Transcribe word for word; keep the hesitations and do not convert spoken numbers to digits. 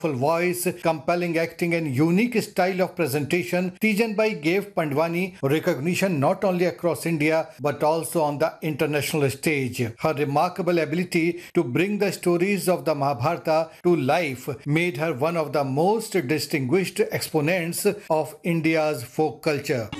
Full voice, compelling acting, and unique style of presentation, Tijanbai gave Pandwani recognition not only across India but also on the international stage. Her remarkable ability to bring the stories of the Mahabharata to life made her one of the most distinguished exponents of India's folk culture.